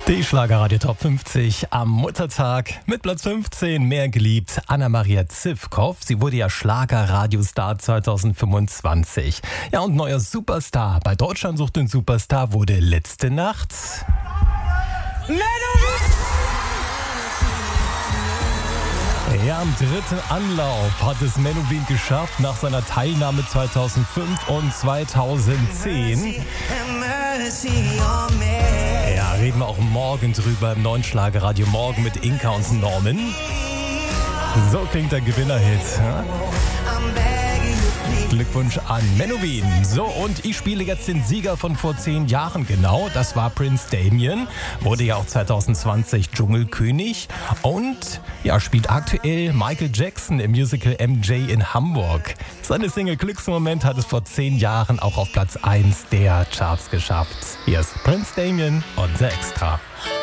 Die Schlagerradio Top 50 am Muttertag mit Platz 15 mehr geliebt Anna-Maria Zivkow. Sie wurde ja Schlagerradiostar 2025. Ja, und neuer Superstar bei Deutschland sucht den Superstar wurde letzte Nacht Ja, am dritten Anlauf hat es Menowin geschafft nach seiner Teilnahme 2005 und 2010. Ja, reden wir auch morgen drüber im neuen Schlagerradio Morgen mit Inka und Norman. So klingt der Gewinnerhit. Ja? Glückwunsch an Menowin. So, und ich spiele jetzt den Sieger von vor 10 Jahren genau. Das war Prince Damien. Wurde ja auch 2020 Dschungelkönig. Und ja, spielt aktuell Michael Jackson im Musical MJ in Hamburg. Seine Single Glücksmoment hat es vor 10 Jahren auch auf Platz 1 der Charts geschafft. Hier ist Prince Damien und The Extra.